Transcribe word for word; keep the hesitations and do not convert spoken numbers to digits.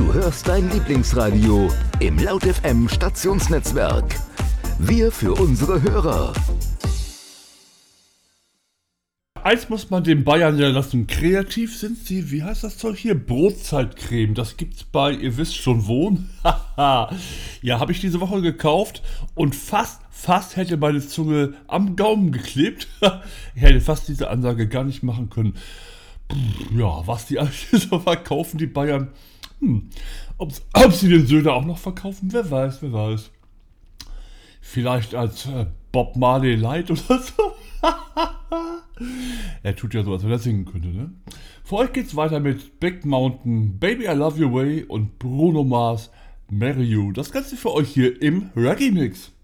Du hörst dein Lieblingsradio im Laut F M Stationsnetzwerk. Wir für unsere Hörer. Eins muss man den Bayern ja lassen, kreativ sind sie, wie heißt das Zeug hier? Brotzeit-Creme, das gibt's bei, ihr wisst schon wo. Ja, habe ich diese Woche gekauft und fast, fast hätte meine Zunge am Gaumen geklebt. Ich hätte fast diese Ansage gar nicht machen können. Ja, was die eigentlich so verkaufen, die Bayern. Hm. Ob, ob sie den Söder auch noch verkaufen, wer weiß, wer weiß. Vielleicht als äh, Bob Marley Light oder so. Er tut ja so, als wenn er singen könnte, ne? Für euch geht's weiter mit Big Mountain, Baby I Love Your Way und Bruno Mars, Marry You. Das Ganze für euch hier im Reggae Mix.